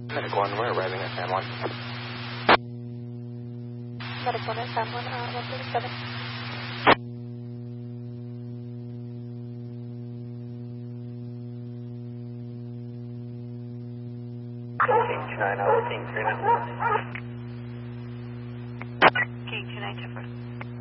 Medic 1, we're arriving at San Juan. Medic 1 at San Juan, 137. King 29, King 39. King 29, Jefferson.